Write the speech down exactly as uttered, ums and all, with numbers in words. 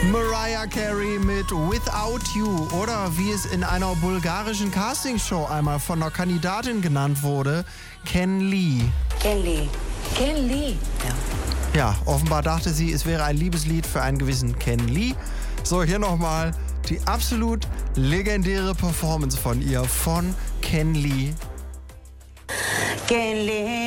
Mariah Carey mit Without You oder wie es in einer bulgarischen Castingshow einmal von einer Kandidatin genannt wurde, Ken Lee. Ken Lee. Ken Lee. Ja. Ja, offenbar dachte sie, es wäre ein Liebeslied für einen gewissen Ken Lee. So, hier nochmal die absolut legendäre Performance von ihr, von Ken Lee. Ken Lee.